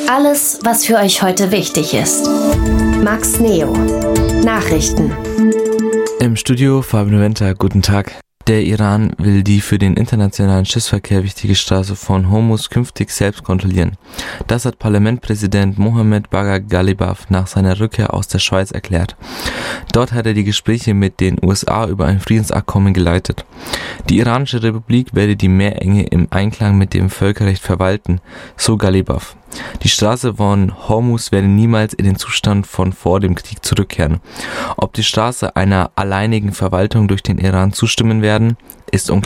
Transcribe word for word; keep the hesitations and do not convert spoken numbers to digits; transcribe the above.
Alles, was für euch heute wichtig ist. Max Neo. Nachrichten. Im Studio Fabian Noventa, guten Tag. Der Iran will die für den internationalen Schiffsverkehr wichtige Straße von Hormuz künftig selbst kontrollieren. Das hat Parlamentspräsident Mohammed Bagher Ghalibaf nach seiner Rückkehr aus der Schweiz erklärt. Dort hat er die Gespräche mit den U S A über ein Friedensabkommen geleitet. Die iranische Republik werde die Meerenge im Einklang mit dem Völkerrecht verwalten, so Ghalibaf. Die Straße von Hormuz werde niemals in den Zustand von vor dem Krieg zurückkehren. Ob die Straße einer alleinigen Verwaltung durch den Iran zustimmen werden, ist unklar.